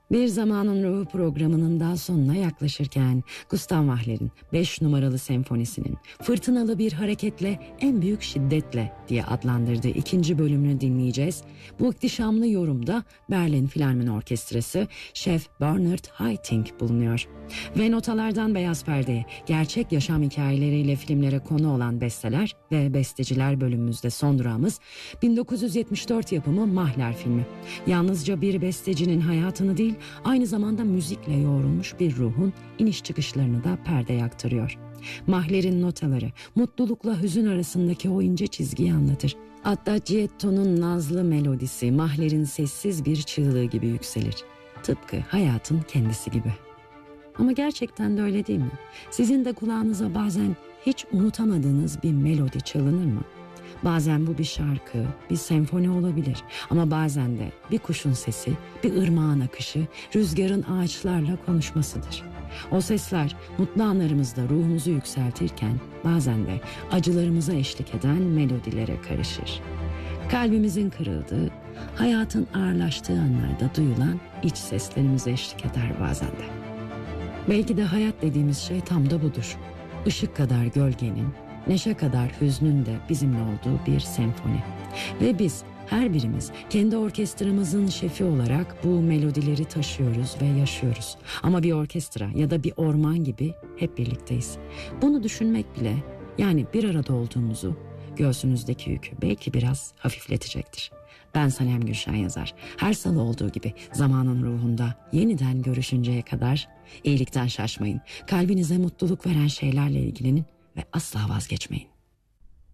Bir Zamanın Ruhu programının daha sonuna yaklaşırken Gustav Mahler'in 5 numaralı senfonisinin fırtınalı bir hareketle en büyük şiddetle diye adlandırdığı ikinci bölümünü dinleyeceğiz. Bu ihtişamlı yorumda Berlin Filarmoni Orkestrası Şef Bernhard Haitink bulunuyor. Ve notalardan beyaz perdeye, gerçek yaşam hikayeleriyle filmlere konu olan besteler ve besteciler bölümümüzde son durağımız 1974 yapımı Mahler filmi. Yalnızca bir bestecinin hayatını değil, aynı zamanda müzikle yoğrulmuş bir ruhun iniş çıkışlarını da perdeye aktarıyor. Mahler'in notaları mutlulukla hüzün arasındaki o ince çizgiyi anlatır. Adagietto'nun nazlı melodisi Mahler'in sessiz bir çığlığı gibi yükselir. Tıpkı hayatın kendisi gibi. Ama gerçekten de öyle değil mi? Sizin de kulağınıza bazen hiç unutamadığınız bir melodi çalınır mı? Bazen bu bir şarkı, bir senfoni olabilir. Ama bazen de bir kuşun sesi, bir ırmağın akışı, rüzgarın ağaçlarla konuşmasıdır. O sesler mutlu anlarımızda ruhumuzu yükseltirken bazen de acılarımıza eşlik eden melodilere karışır. Kalbimizin kırıldığı, hayatın ağırlaştığı anlarda duyulan iç seslerimize eşlik eder bazen de. Belki de hayat dediğimiz şey tam da budur. Işık kadar gölgenin, neşe kadar hüznün de bizimle olduğu bir senfoni. Ve biz her birimiz kendi orkestramızın şefi olarak bu melodileri taşıyoruz ve yaşıyoruz. Ama bir orkestra ya da bir orman gibi hep birlikteyiz. Bunu düşünmek bile, yani bir arada olduğumuzu, göğsünüzdeki yükü belki biraz hafifletecektir. Ben Sanem Gülşen Yazar. Her salı olduğu gibi Zamanın Ruhu'nda yeniden görüşünceye kadar iyilikten şaşmayın. Kalbinize mutluluk veren şeylerle ilgilenin ve asla vazgeçmeyin.